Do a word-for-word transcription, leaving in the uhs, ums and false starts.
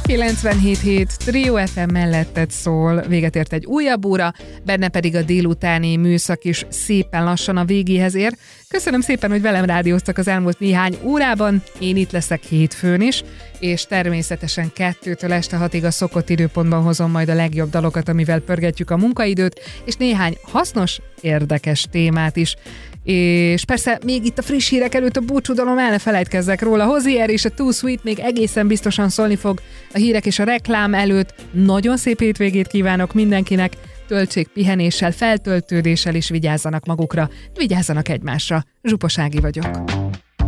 kilencvenhét hét Trio ef em melletted szól, véget ért egy újabb óra, benne pedig a délutáni műszak is szépen lassan a végéhez ér. Köszönöm szépen, hogy velem rádióztak az elmúlt néhány órában, én itt leszek hétfőn is, és természetesen kettőtől este hatig a szokott időpontban hozom majd a legjobb dalokat, amivel pörgetjük a munkaidőt, és néhány hasznos, érdekes témát is. És persze még itt a friss hírek előtt a búcsúdalom, el ne felejtkezzek róla. Hozier és a Too Sweet még egészen biztosan szólni fog a hírek és a reklám előtt. Nagyon szép hétvégét kívánok mindenkinek, töltsék pihenéssel, feltöltődéssel, és vigyázzanak magukra, vigyázzanak egymásra. Zsuposági vagyok.